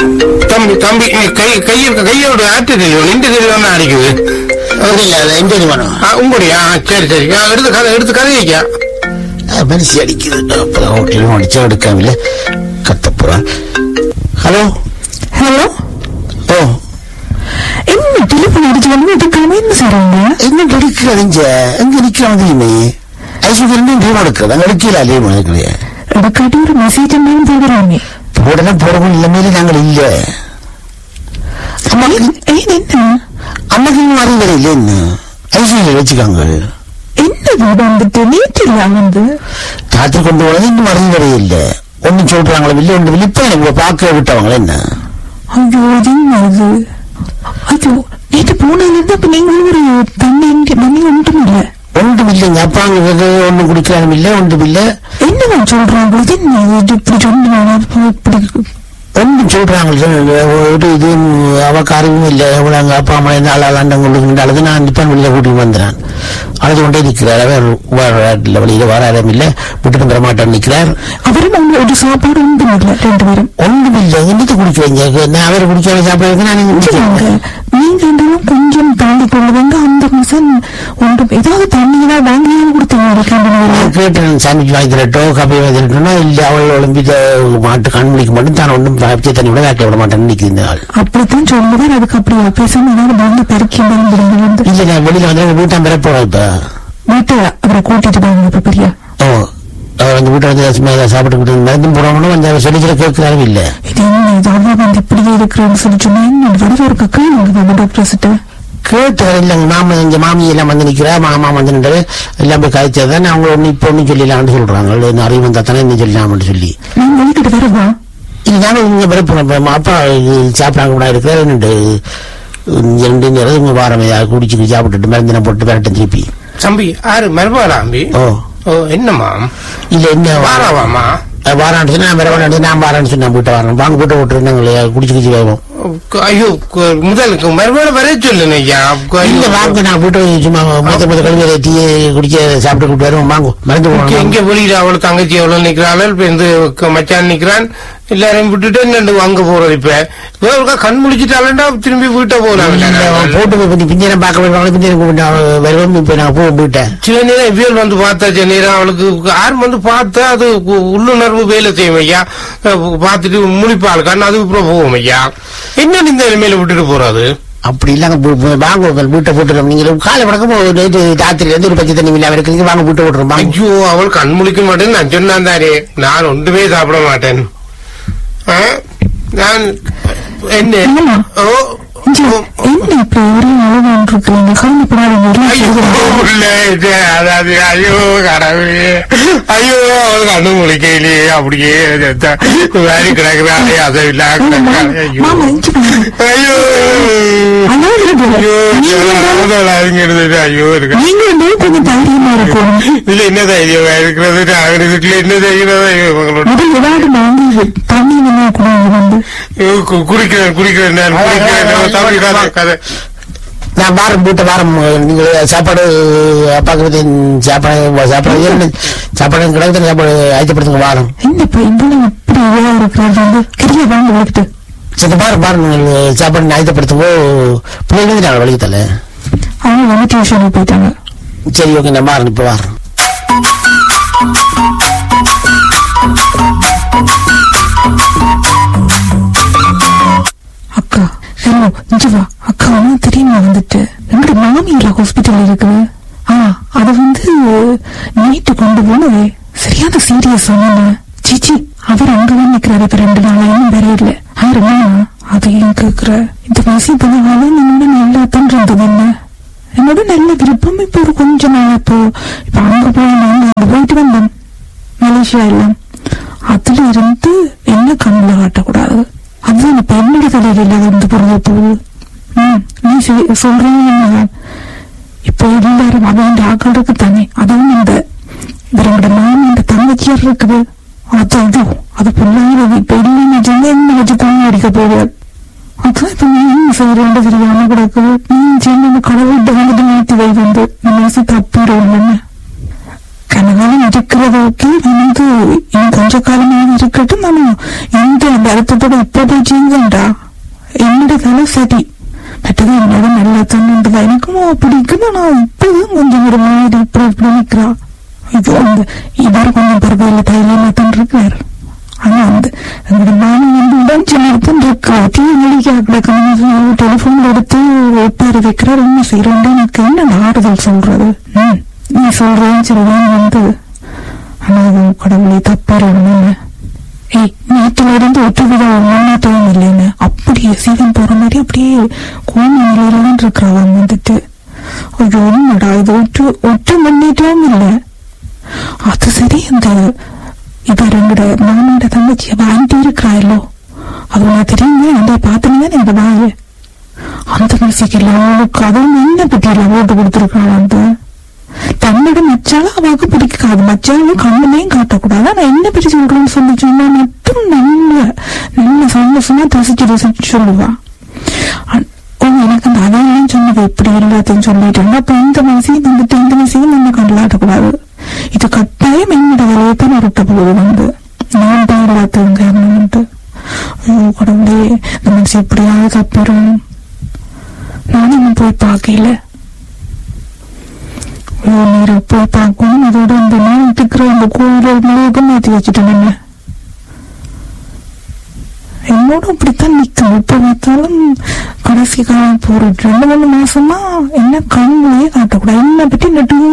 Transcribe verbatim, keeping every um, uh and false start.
தம்பி தம்பி கை கையில் கையோட ஆட்டு தெரியும் இந்த தெரியும் அடிக்குது உங்களுடைய சரி சரி எடுத்து கதை எடுத்து கதை வைக்க மனசு அடிக்குது. ஹோட்டலும் அடிச்சா எடுக்காமல கத்தப்புறான். Hello hello. ஓ என்ன டெலிபோன் அடிச்சு வந்து எடுக்காம என்ன செய்றாங்க? என்ன எடுக்கிறீங்க? எங்க நிக்கிறான் தெரியுமே? ஐசுக்கு லீவ் எடுக்கிறது அங்க எடுக்கல. லீவ் எடுக்கலையே எடுக்காட்டி ஒரு மெசேஜ் என்னன்னு போடுறாங்க. போடலாம் போடவும் இல்லாமலே நாங்கள் இல்ல. அம்மா என்ன அம்மாக்கு அறிவுரை இல்லை. என்ன ஐசியூல வச்சுக்காங்க. என்ன வந்துட்டு நேற்று வந்து ராத்திரி கொண்டு போனது இன்னும் அறிவுரை இல்லை. ஒன்னும் சொல்றாங்களே இல்லை ஒன்று இல்லை. இப்ப எனக்கு பார்க்க விட்டவங்களே என்ன? ஐயோ அது ஐயோ நேற்று போனதுல இருந்து அப்ப நீங்க ஒரு தண்ணி மணி ஒன்றும் இல்லை. ஒன்றும் இல்லைங்க. அப்பா அங்க ஒன்றும் குடிக்கிறாலும் இல்லை ஒன்றும் இல்லை. என்ன சொல்றாங்க? இப்படி சொன்னாங்க இப்படி ஒன்றும் சொல்றாங்க. இது அவக்கு அறிவும் இல்லை. எவ்வளவு அப்பா அம்மா என்ன அழகாண்டம் கொண்டு அழுது நான் நிப்பான் வெளியில கூட்டிட்டு வந்துறான். அழுது கொண்டே நிற்கிறார். வெளியில வர இடம் இல்லை. விட்டுட்டு தர மாட்டான் நிற்கிறார். அவரும் ஒரு சாப்பாடு ஒன்றும் இல்லை. ரெண்டு பேரும் ஒன்றும் இல்லை. என்னது குடிக்கிறீங்க? நான் அவரை குடிக்காத சாப்பாடு நான் நீங்க கொஞ்சம் தாண்டி கொள்ளுவாங்க. அந்த மாசம் ஒன்றும் ஏதாவது தண்ணியா வாங்கியா கொடுத்தீங்க கேட்டேன். சாமிக்கு வாங்கி தரட்டோ கப்பை வாங்கி தரட்டோன்னா இல்லை. அவள் ஒழும்பி மாட்டு கண்மணிக்கு மட்டும் தான் ஒன்றும் தண்ணி விட வேக்க விட மாட்டேன்னு நிற்கிறேன். அப்படித்தான் சொல்லுவார். அதுக்கு அப்படியா பேசாம ஏதாவது வந்து பெருக்கி இல்லை. நான் வெளியில வந்து வீட்டான் பெற போறேன். இப்ப வீட்டை அவரை கூட்டிட்டு போவாங்க. இப்ப பெரியா ஓ அவர் வந்து வீட்டை வந்து சும்மா சாப்பிட்டு மருந்தும் போறவங்களும் வந்து சொல்லி சொல்ல கேட்கிறாரும் இல்லை. இது என்ன இது அவ்வளோ வந்து இப்படியே இருக்கிறேன்னு சொல்லி சொன்னா வரவேற்க கேளுங்க டாக்டர்ஸ்கிட்ட. கேட்டார். இல்லைங்க மாமா எங்க மாமி எல்லாம் வந்து நிக்கிறா. மாமா வந்து நின்று எல்லாம் போய் காய்ச்சதான் அவங்க ஒண்ணு இப்ப ஒன்னும் சொல்லிடலாம்னு சொல்றாங்க. நிறைய வந்தா தானே என்ன சொல்லலாம்னு சொல்லி நீங்க வெளிக்கிட்ட வரவா? இது நானும் இங்க பிறப்போம். அப்பா சாப்பிடாங்க கூட இருக்கிற ரெண்டு ரெண்டு நேரம் உங்க வாரம் குடிச்சு சாப்பிட்டுட்டு மருந்தின போட்டு விரட்டும் திருப்பி. தம்பி ஆறு மறுபாடா அம்பி? ஓ ஓ என்னம்மா? இல்ல என்ன வாராவாமா? வாரான்னு சொன்னா நான் வரவானு நான் வாரான்னு சொன்னா வீட்டை வரேன். வாங்க வீட்டை விட்டுருந்தாங்களே குடிச்சு குடிச்சு வேகும். ஐயோ முதலுக்கு மறுபாடு வர சொல்லுங்க ஐயா. இல்ல வாங்க நான் வீட்டை சும்மா மொத்த மொத்த கல்வியை டீ குடிக்க சாப்பிட்டு கூப்பிட்டு வருவோம். வாங்க மருந்து எங்க வெளியில அவளு தங்கச்சி எவ்வளவு நிக்கிறாள். இப்ப இந்த மச்சான் நிக்கிறான். எல்லாரையும் விட்டுட்டு என்ன அங்க போறது? இப்ப கண் முடிச்சுட்டாலா திரும்பி வீட்டை போலாம். போட்டு பிஞ்சனை பார்க்க வருவாங்க. பிஞ்சனை வருவோம். இப்ப நான் போ வீட்டேன். சில நேரம் இவியல் வந்து பார்த்தா சில நேரம் அவளுக்கு ஆறு வந்து பார்த்தா அது உள்ளுணர்வு வேலை செய்யும் ஐயா. பார்த்துட்டு முழிப்பாள் கண் அது அப்புறம் போகும் ஐயா. என்ன இந்த நிலைமையில விட்டுட்டு போறாது? அப்படி இல்லாங்க வாங்க வீட்டை போட்டுறோம். நீங்க காலை வணக்கம் நைட்டு ராத்திரில இருந்து ஒரு பச்சை தண்ணி இல்லாம இருக்கிறீங்க. வாங்க வீட்டை போட்டுறோம். ஐயோ அவள் கண் முழிக்க மாட்டேன்னு நான் சொன்னான் தானே. நான் ஒன்றுமே சாப்பிட மாட்டேன். நான் என்ன என்ன இப்படி ஒரே அளவான் இருக்கிறீங்க? அதாவது ஐயோ கடவுளே ஐயோ அவள் கண்ணு முழிக்கையிலேயே அப்படியே வேறு கிடக்குறாளே அதை இல்ல ஐயோ ஐயோ ஐயோ இருக்கு. இதுல என்ன தைரியம் இருக்கிறது? வீட்டுல என்ன தைரியம்? குடிக்கிறேன் குடிக்கிறேன் நான் குடிக்கிறேன். நான் வாரம் வீட்டை வாரம் நீங்க சாப்பாடு அப்பாக்கு சாப்பாடு சாப்பாடு சாப்பாடு கிடக்கு சாப்பாடு ஆயத்தப்படுத்துங்க வாரம். சரி பாரு பாரு சாப்பாடு ஆயத்தப்படுத்துங்கோ. பிள்ளைங்க நாங்கள் வலிக்கத்தல அவங்க டியூஷனுக்கு போயிட்டாங்க. சரி ஓகே நான் வாரம் இப்ப வாரம். அக்கா ஹலோ இஞ்சுவா அக்கா ஒன்னும் தெரியுமா வந்துட்டு எங்கட மாமியார் ஹாஸ்பிட்டல் இருக்குது. ஆஹ் அது வந்து நைட்டு கொண்டு போனது சரியான சீரியஸ் ஆன சீச்சி அவர் அங்கதான் நிக்கிறாரு. இப்ப ரெண்டு நாளா இன்னும் வேற இல்ல. அவர் என்ன அதையும் கேக்குற இந்த மாசம் பண்ணாலும் நீங்க நல்லா தான் இருந்தது. என்ன என்னோட நல்ல விருப்பம். இப்ப ஒரு கொஞ்ச நாள் இப்போ இப்ப அங்க போய் நாங்க அங்க போயிட்டு வந்தோம் மலேசியா எல்லாம். அதுல இருந்து என்ன கண்ணுல காட்டக்கூடாது. அதுதான் இப்ப என்னோட தலையில இல்லாத வந்து புரிஞ்ச போகுது. உம் நீ சொல்றீங்க. இப்ப எல்லாரும் அவன் ஆக்கள் இருக்கு தானே. அதுவும் இந்த இவரோட மாமி இந்த தங்கச்சியார் இருக்குது. அது இது அது பிள்ளைங்க இப்ப இல்லைன்னு வச்சுருந்தா என்ன வச்சு கொண்டு அடிக்க போவார். அதான் இப்ப நீ என்ன செய்யறேன் தெரியாம கிடக்குது. நீ சேர்ந்து கடவுள்கிட்ட வந்துட்டு நேர்த்தி வை வந்து மனசு தப்பிடுவோம். கனகாலம் இருக்க இருக்கிறது ஓகே வந்து இன்னும் கொஞ்ச காலமாக இருக்கட்டும். ஆனா இந்த அந்த அர்த்தத்தோட இப்ப போய் செய்யுங்கண்டா என்னுடைய தலை சரி மற்றது என்னோட நல்லா தண்ணுன்றதா எனக்கும் பிடிக்கும். ஆனா இப்பதான் கொஞ்சம் ஒரு மாதிரி இப்படி இப்படி நிக்கிறா. இது அந்த இவர் கொஞ்சம் பரவாயில்ல தைரியமா தான் இருக்காரு. ஆனா அந்த எங்களோட மாமி வந்து உடம்பு சொல்லிதான் இருக்கா. தீ வெளிக்கா கிடக்கணும் டெலிபோன்ல எடுத்து ஒப்பாரு வைக்கிறார். என்ன செய்யறோம் எனக்கு என்ன ஆறுதல் சொல்றது. உம் நீ சொல்றேன்னு சொல்றேன் வந்து ஆனா கடவுளை தப்பாருன்னு ஏய் நேற்றுல இருந்து ஒட்டுவிட முன்னேற்றம் இல்லைன்னு அப்படியே சீதம் போற மாதிரி அப்படியே கோண நிலையில்தான் இருக்கிறவன் வந்துட்டு ஒரு ஒன்னுடா இது ஒட்டு ஒட்டு முன்னேற்றமும் இல்லை. அது சரி அந்த இப்ப ரெண்டோட மாமனோட தங்கச்சி அவ ஆண்டி இருக்கிறாயோ அது நான் தெரியுங்க அந்த பாத்துனீங்க இந்த வாய அந்த மியூசிக் அவளுக்கு அதுவும் என்ன பற்றியில ஓட்டு கொடுத்துருக்கான். வந்து தன்னோட மச்சாலும் அவாவுக்கு பிடிக்காது. மச்சாலும் கண்ணுலையும் காட்டக்கூடாது. ஆனா என்ன பற்றி சொல்றேன்னு சொல்லி சொன்னா மட்டும் நல்ல நல்ல சந்தோஷமா ரசிச்சு ரசிச்சு சொல்லுவான். எனக்கு அந்த அதையும் சொன்னது எப்படி எல்லாத்தையும் சொல்லிட்டேன். அப்ப இந்த வயசையும் வந்துட்டு இந்த வயசையும் நம்ம கண்டலாட்டக்கூடாது. இது கட்டாயம் என்னோட வேலையை தான் உருட்ட போகுது. வந்து நான் தான் எல்லாத்தையும் காரணம்ட்டு ஐயோ கடவுளே இந்த மனசு எப்படியாவது தப்பிடும். நானும் போய் பார்க்கல நீரை போய் பார்க்கணும். அதோட இந்த நான் இருக்கிற இந்த கோயில முழுவதும் மாற்றி வச்சுட்டேன். என்ன என்னோட அப்படித்தான் நிக்கும். இப்ப பார்த்தாலும் கடைசி காலம் போறது ரெண்டு மூணு மாசமா என்ன கண்ணுலயே காட்டக்கூடாது. என்ன பற்றி நட்டு